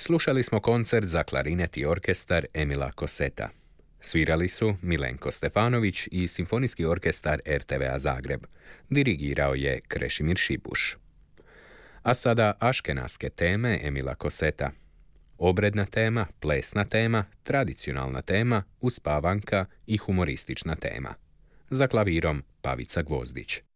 Slušali smo koncert za klarinet i orkestar Emila Koseta. Svirali su Milenko Stefanović i Simfonijski orkestar RTVA Zagreb. Dirigirao je Krešimir Šipuš. A sada aškenaske teme Emila Koseta. Obredna tema, plesna tema, tradicionalna tema, uspavanka i humoristična tema. Za klavirom Pavica Gvozdić.